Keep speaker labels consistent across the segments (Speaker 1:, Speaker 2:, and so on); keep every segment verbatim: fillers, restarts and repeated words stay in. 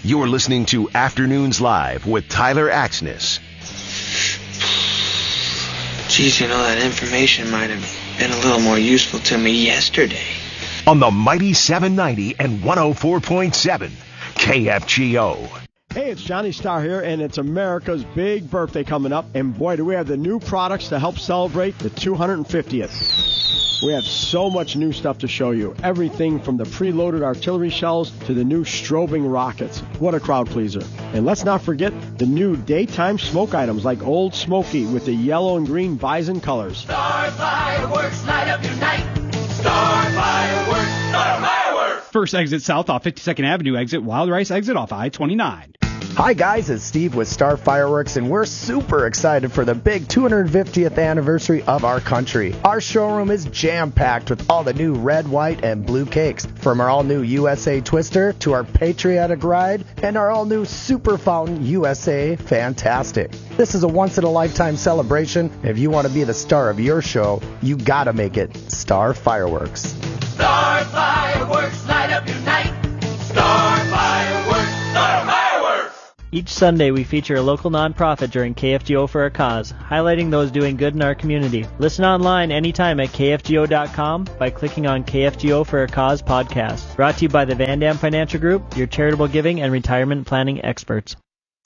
Speaker 1: You're listening to Afternoons Live with Tyler Axness.
Speaker 2: Geez, you know, that information might have been a little more useful to me yesterday.
Speaker 1: On the mighty seven ninety and one oh four point seven K F G O.
Speaker 3: Hey, it's Johnny Starr here, and it's America's big birthday coming up. And boy, do we have the new products to help celebrate the two hundred fiftieth. We have so much new stuff to show you. Everything from the preloaded artillery shells to the new strobing rockets. What a crowd pleaser. And let's not forget the new daytime smoke items like Old Smoky with the yellow and green bison colors.
Speaker 4: Star Fireworks, light up your night. Star Fireworks, Star Fireworks.
Speaker 5: First exit south off fifty-second Avenue exit, Wild Rice exit off I twenty-nine.
Speaker 6: Hi guys, it's Steve with Star Fireworks, and we're super excited for the big two hundred fiftieth anniversary of our country. Our showroom is jam-packed with all the new red, white, and blue cakes, from our all-new U S A Twister to our Patriotic Ride and our all-new Super Fountain U S A Fantastic. This is a once-in-a-lifetime celebration. If you want to be the star of your show, you gotta make it Star Fireworks.
Speaker 4: Star Fireworks, light up your night. Star Fireworks, Star Fireworks.
Speaker 7: Each Sunday, we feature a local nonprofit during K F G O for a Cause, highlighting those doing good in our community. Listen online anytime at K F G O dot com by clicking on K F G O for a Cause podcast. Brought to you by the Van Dam Financial Group, your charitable giving and retirement planning experts.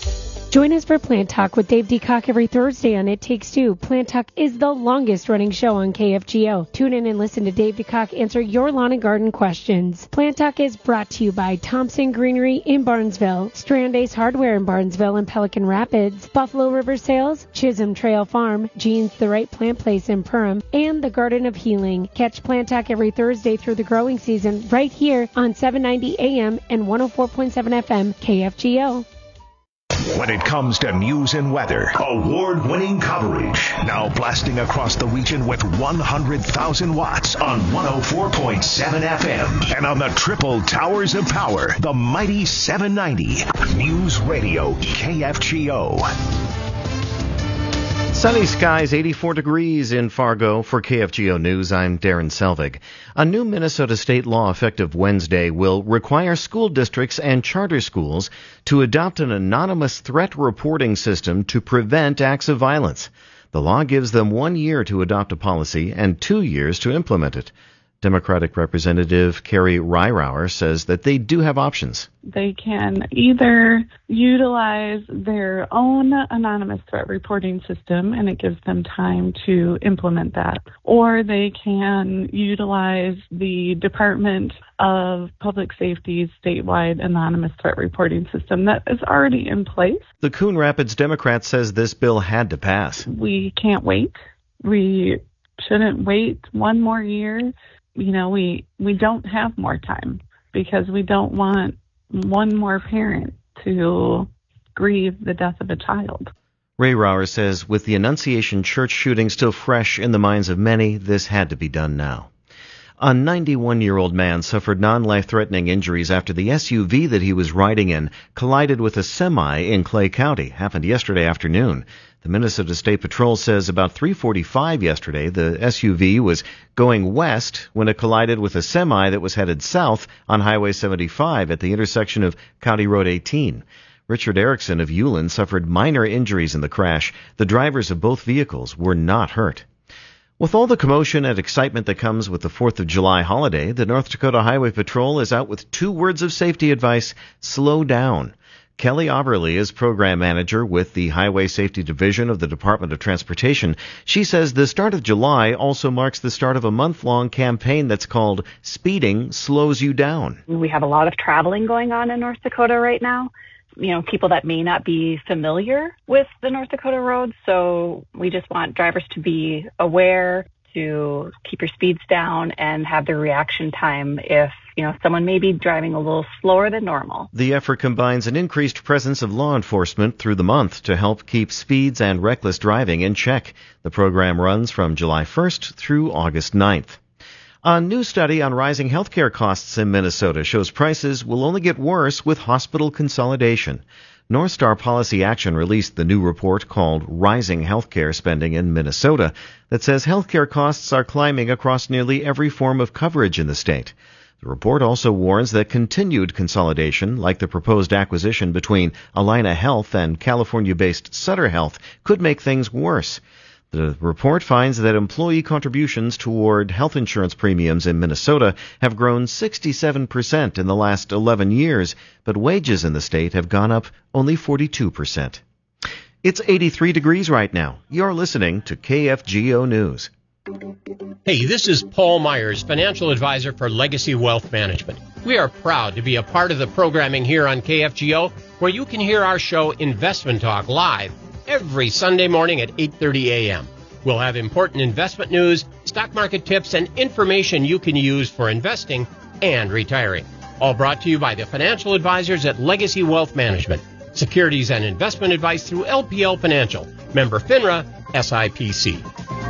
Speaker 8: Join us for Plant Talk with Dave DeCock every Thursday on It Takes Two. Plant Talk is the longest-running show on K F G O. Tune in and listen to Dave DeCock answer your lawn and garden questions. Plant Talk is brought to you by Thompson Greenery in Barnesville, Strand Ace Hardware in Barnesville and Pelican Rapids, Buffalo River Sales, Chisholm Trail Farm, Jean's The Right Plant Place in Perham, and the Garden of Healing. Catch Plant Talk every Thursday through the growing season right here on seven ninety A M and one oh four point seven F M K F G O.
Speaker 1: When it comes to news and weather, award-winning coverage. Now blasting across the region with one hundred thousand watts on one oh four point seven F M. And on the triple towers of power, the mighty seven ninety News Radio K F G O.
Speaker 9: Sunny skies, eighty-four degrees in Fargo. For K F G O News, I'm Darren Selvig. A new Minnesota state law effective Wednesday will require school districts and charter schools to adopt an anonymous threat reporting system to prevent acts of violence. The law gives them one year to adopt a policy and two years to implement it. Democratic Representative Carrie Reirauer says that they do have options.
Speaker 10: They can either utilize their own anonymous threat reporting system, and it gives them time to implement that, or they can utilize the Department of Public Safety's statewide anonymous threat reporting system that is already in place.
Speaker 9: The Coon Rapids Democrat says this bill had to pass.
Speaker 10: We can't wait. We shouldn't wait one more year. You know, we, we don't have more time because we don't want one more parent to grieve the death of a child.
Speaker 9: Reirauer says with the Annunciation Church shooting still fresh in the minds of many, this had to be done now. A ninety-one-year-old man suffered non-life-threatening injuries after the S U V that he was riding in collided with a semi in Clay County. Happened yesterday afternoon. The Minnesota State Patrol says about three forty-five yesterday, the S U V was going west when it collided with a semi that was headed south on Highway seventy-five at the intersection of County Road eighteen. Richard Erickson of Ulen suffered minor injuries in the crash. The drivers of both vehicles were not hurt. With all the commotion and excitement that comes with the fourth of July holiday, the North Dakota Highway Patrol is out with two words of safety advice: slow down. Kelly Auberly is program manager with the Highway Safety Division of the Department of Transportation. She says the start of July also marks the start of a month-long campaign that's called Speeding Slows You Down.
Speaker 11: We have a lot of traveling going on in North Dakota right now. You know, people that may not be familiar with the North Dakota roads, so we just want drivers to be aware, to keep your speeds down, and have the reaction time if, you know, someone may be driving a little slower than normal.
Speaker 9: The effort combines an increased presence of law enforcement through the month to help keep speeds and reckless driving in check. The program runs from July first through August ninth. A new study on rising healthcare costs in Minnesota shows prices will only get worse with hospital consolidation. North Star Policy Action released the new report called Rising Healthcare Spending in Minnesota that says healthcare costs are climbing across nearly every form of coverage in the state. The report also warns that continued consolidation, like the proposed acquisition between Allina Health and California-based Sutter Health, could make things worse. The report finds that employee contributions toward health insurance premiums in Minnesota have grown sixty-seven percent in the last eleven years, but wages in the state have gone up only forty-two percent. It's eighty-three degrees right now. You're listening to K F G O News.
Speaker 12: Hey, this is Paul Myers, financial advisor for Legacy Wealth Management. We are proud to be a part of the programming here on K F G O, where you can hear our show Investment Talk live every Sunday morning at eight thirty a.m. We'll have important investment news, stock market tips, and information you can use for investing and retiring. All brought to you by the financial advisors at Legacy Wealth Management. Securities and investment advice through L P L Financial. Member FINRA, S I P C.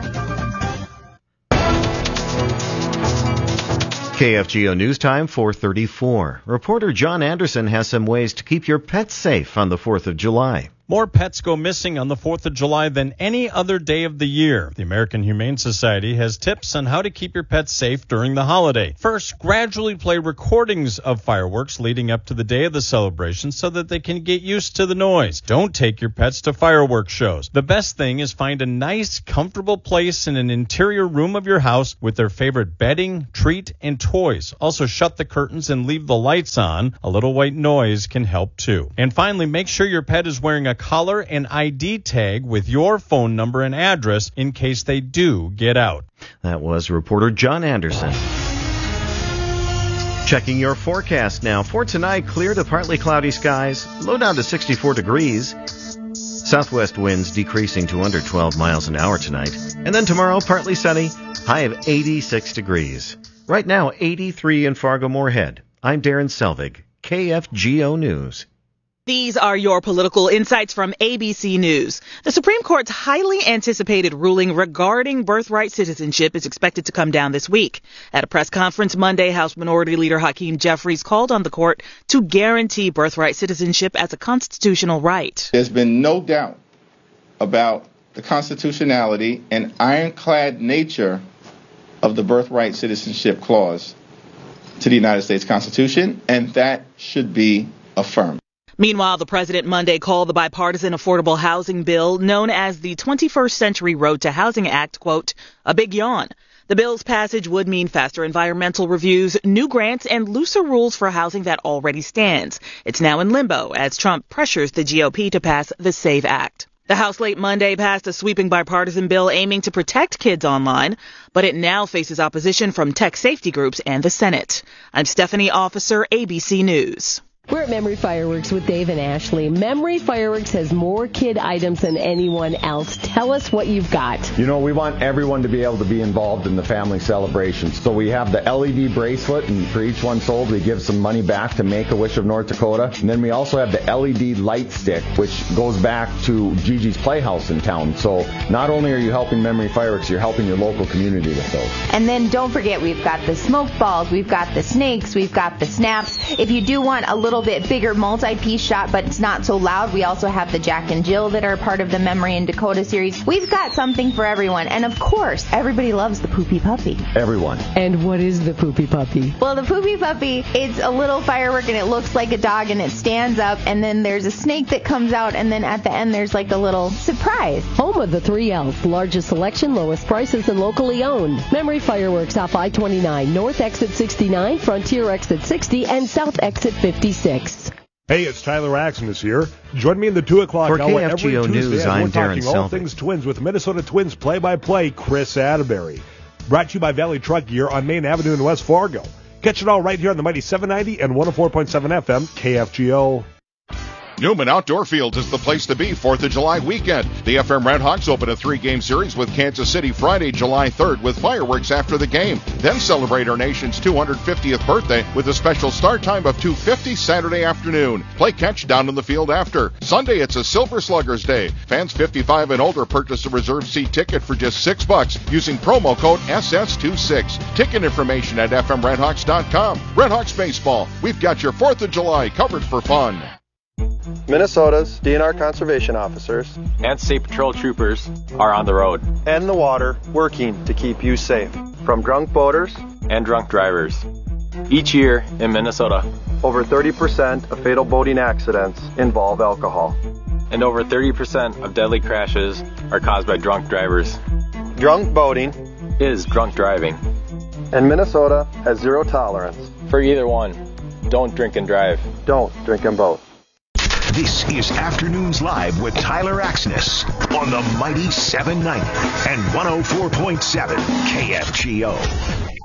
Speaker 9: K F G O News Time, four thirty-four. Reporter John Anderson has some ways to keep your pets safe on the fourth of July.
Speaker 13: More pets go missing on the fourth of July than any other day of the year. The American Humane Society has tips on how to keep your pets safe during the holiday. First, gradually play recordings of fireworks leading up to the day of the celebration so that they can get used to the noise. Don't take your pets to fireworks shows. The best thing is find a nice, comfortable place in an interior room of your house with their favorite bedding, treat, and toys. Also, shut the curtains and leave the lights on. A little white noise can help too. And finally, make sure your pet is wearing a collar and I D tag with your phone number and address in case they do get out.
Speaker 9: That was reporter John Anderson. Checking your forecast now. For tonight, clear to partly cloudy skies, low down to sixty-four degrees. Southwest winds decreasing to under twelve miles an hour tonight. And then tomorrow, partly sunny, high of eighty-six degrees. Right now, eighty-three in Fargo-Moorhead. I'm Darren Selvig, K F G O News.
Speaker 14: These are your political insights from A B C News. The Supreme Court's highly anticipated ruling regarding birthright citizenship is expected to come down this week. At a press conference Monday, House Minority Leader Hakeem Jeffries called on the court to guarantee birthright citizenship as a constitutional right.
Speaker 15: There's been no doubt about the constitutionality and ironclad nature of the birthright citizenship clause to the United States Constitution, and that should be affirmed.
Speaker 14: Meanwhile, the president Monday called the bipartisan affordable housing bill known as the twenty-first Century Road to Housing Act, quote, a big yawn. The bill's passage would mean faster environmental reviews, new grants, and looser rules for housing that already stands. It's now in limbo as Trump pressures the G O P to pass the SAVE Act. The House late Monday passed a sweeping bipartisan bill aiming to protect kids online, but it now faces opposition from tech safety groups and the Senate. I'm Stephanie Officer, A B C News.
Speaker 16: We're at Memory Fireworks with Dave and Ashley. Memory Fireworks has more kid items than anyone else. Tell us what you've got.
Speaker 17: You know, we want everyone to be able to be involved in the family celebrations. So we have the L E D bracelet, and for each one sold, we give some money back to Make-A-Wish of North Dakota. And then we also have the L E D light stick, which goes back to Gigi's Playhouse in town. So not only are you helping Memory Fireworks, you're helping your local community with those.
Speaker 18: And then don't forget, we've got the smoked balls, we've got the snakes, we've got the snaps. If you do want a little bit bigger multi-piece shot, but it's not so loud, we also have the Jack and Jill that are part of the Memory in Dakota series. We've got something for everyone. And of course, everybody loves the Poopy Puppy.
Speaker 17: Everyone.
Speaker 16: And what is the Poopy Puppy?
Speaker 18: Well, the Poopy Puppy, it's a little firework and it looks like a dog and it stands up, and then there's a snake that comes out, and then at the end there's like a little surprise.
Speaker 16: Home of the three L's, largest selection, lowest prices, and locally owned. Memory Fireworks off I twenty-nine, North Exit sixty-nine, Frontier Exit sixty, and South Exit fifty-six.
Speaker 19: Hey, it's Tyler Axonis here. Join me in the two o'clock
Speaker 9: For
Speaker 19: hour
Speaker 9: K F G O
Speaker 19: every Tuesday,
Speaker 9: News,
Speaker 19: and
Speaker 9: I'm
Speaker 19: we're
Speaker 9: Darren
Speaker 19: talking all
Speaker 9: Selvig.
Speaker 19: things Twins with Minnesota Twins play-by-play Chris Atterbury. Brought to you by Valley Truck Gear on Main Avenue in West Fargo. Catch it all right here on the mighty seven ninety and one oh four point seven F M K F G O.
Speaker 20: Newman Outdoor Fields is the place to be fourth of July weekend. The F M Redhawks open a three-game series with Kansas City Friday, July third, with fireworks after the game. Then celebrate our nation's two hundred fiftieth birthday with a special start time of two fifty Saturday afternoon. Play catch down in the field after. Sunday, it's a Silver Sluggers Day. Fans fifty-five and older purchase a reserved seat ticket for just six bucks using promo code S S twenty-six. Ticket information at F M Redhawks dot com. Redhawks Baseball, we've got your fourth of July covered for fun.
Speaker 21: Minnesota's D N R conservation officers
Speaker 22: and state patrol troopers are on the road
Speaker 21: and the water working to keep you safe from drunk boaters
Speaker 22: and drunk drivers. Each year in Minnesota,
Speaker 21: Over thirty percent of fatal boating accidents involve alcohol.
Speaker 22: and over thirty percent of deadly crashes are caused by drunk drivers.
Speaker 21: Drunk boating
Speaker 22: is drunk driving.
Speaker 21: And Minnesota has zero tolerance
Speaker 22: for either one. Don't drink and drive.
Speaker 21: Don't drink and boat.
Speaker 1: This is Afternoons Live with Tyler Axness on the mighty seven ninety and one oh four point seven K F G O.